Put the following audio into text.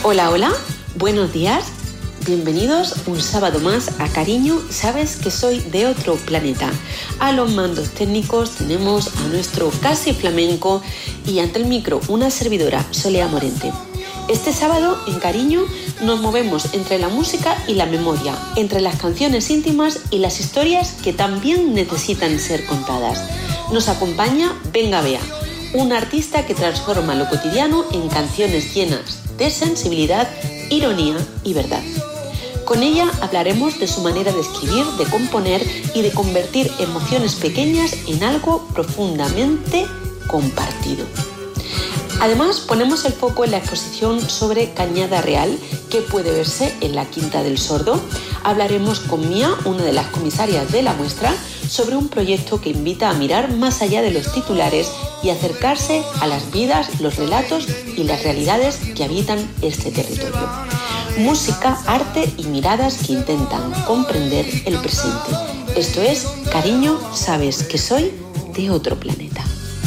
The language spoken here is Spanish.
Hola, hola, buenos días, bienvenidos un sábado más a Cariño, sabes que soy de otro planeta. A los mandos técnicos tenemos a nuestro casi flamenco y ante el micro una servidora, Solea Morente. Este sábado en Cariño nos movemos entre la música y la memoria, entre las canciones íntimas y las historias que también necesitan ser contadas. Nos acompaña Venga Bea, una artista que transforma lo cotidiano en canciones llenas de sensibilidad, ironía y verdad. Con ella hablaremos de su manera de escribir, de componer y de convertir emociones pequeñas en algo profundamente compartido. Además, ponemos el foco en la exposición sobre Cañada Real, que puede verse en la Quinta del Sordo. Hablaremos con Mía, una de las comisarias de la muestra, sobre un proyecto que invita a mirar más allá de los titulares y acercarse a las vidas, los relatos y las realidades que habitan este territorio. Música, arte y miradas que intentan comprender el presente. Esto es Cariño, sabes que soy de otro planeta.